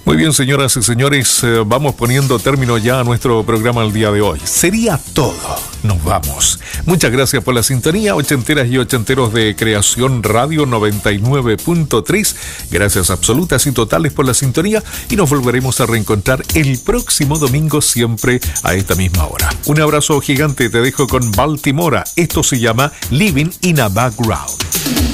Muy bien, señoras y señores, vamos poniendo término ya a nuestro programa el día de hoy. Sería todo. Nos vamos. Muchas gracias por la sintonía, ochenteras y ochenteros de Creación Radio 99.3. Gracias absolutas y totales por la sintonía y nos volveremos a reencontrar el próximo domingo siempre a esta misma hora. Un abrazo gigante, te dejo con Baltimora. Esto se llama Living in a Background.